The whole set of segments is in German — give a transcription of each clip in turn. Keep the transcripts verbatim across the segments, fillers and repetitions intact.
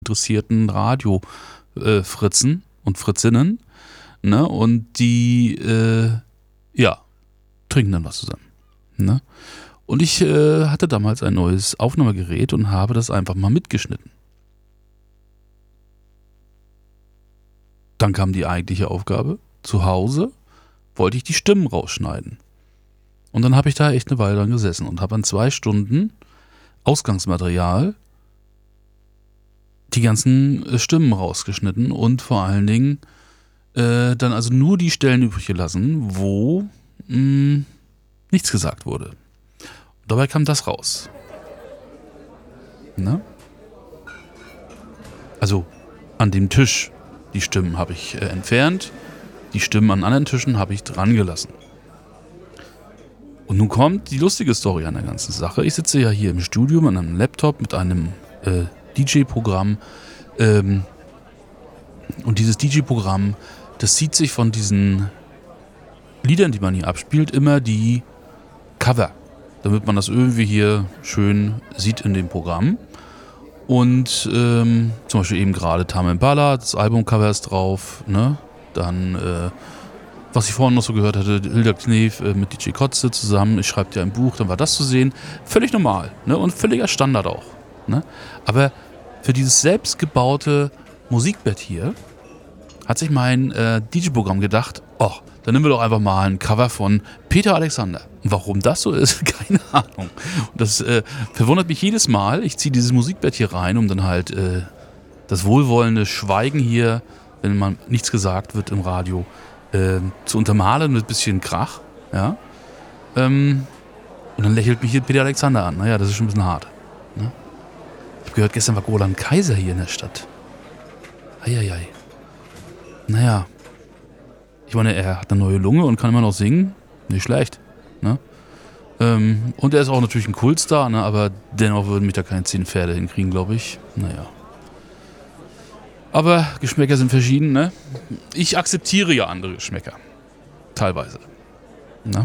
interessierten Radio-Fritzen äh, und Fritzinnen. Ne? Und die, äh, ja, trinken dann was zusammen. Ne? Und ich äh, hatte damals ein neues Aufnahmegerät und habe das einfach mal mitgeschnitten. Dann kam die eigentliche Aufgabe. Zu Hause wollte ich die Stimmen rausschneiden. Und dann habe ich da echt eine Weile dran gesessen und habe an zwei Stunden Ausgangsmaterial die ganzen Stimmen rausgeschnitten und vor allen Dingen äh, dann also nur die Stellen übrig gelassen, wo mh, nichts gesagt wurde. Und dabei kam das raus. Ne? Also an dem Tisch, die Stimmen habe ich äh, entfernt, die Stimmen an anderen Tischen habe ich dran gelassen. Und nun kommt die lustige Story an der ganzen Sache. Ich sitze ja hier im Studio mit einem Laptop, mit einem äh, D J-Programm. Ähm, und dieses D J-Programm, das zieht sich von diesen Liedern, die man hier abspielt, immer die Cover. Damit man das irgendwie hier schön sieht in dem Programm. Und ähm, zum Beispiel eben gerade Tame Impala, das Albumcover ist drauf. Ne? Dann... Äh, was ich vorhin noch so gehört hatte, Hilda Knef äh, mit D J Kotze zusammen, ich schreibe dir ein Buch, dann war das zu sehen. Völlig normal, ne? Und völliger Standard auch. Ne? Aber für dieses selbstgebaute Musikbett hier hat sich mein äh, D J-Programm gedacht, oh, dann nehmen wir doch einfach mal ein Cover von Peter Alexander. Und warum das so ist, keine Ahnung. Und das äh, verwundert mich jedes Mal. Ich ziehe dieses Musikbett hier rein, um dann halt äh, das wohlwollende Schweigen hier, wenn man nichts gesagt wird im Radio, Äh, zu untermalen mit ein bisschen Krach, ja. Ähm, und dann lächelt mich hier Peter Alexander an. Naja, das ist schon ein bisschen hart. Ne? Ich habe gehört, gestern war Roland Kaiser hier in der Stadt. Eieiei. Naja. Ich meine, er hat eine neue Lunge und kann immer noch singen. Nicht schlecht. Ne? Ähm, und er ist auch natürlich ein Kultstar, ne? Aber dennoch würden mich da keine zehn Pferde hinkriegen, glaube ich. Naja. Aber Geschmäcker sind verschieden, ne? Ich akzeptiere ja andere Geschmäcker. Teilweise. Ne?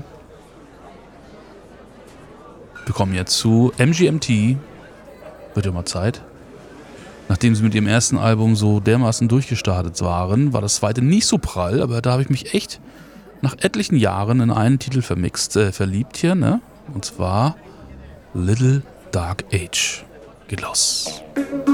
Wir kommen jetzt zu M G M T. Wird ja mal Zeit. Nachdem sie mit ihrem ersten Album so dermaßen durchgestartet waren, war das zweite nicht so prall, aber da habe ich mich echt nach etlichen Jahren in einen Titel vermixt, äh, verliebt hier, ne? Und zwar Little Dark Age. Geht los.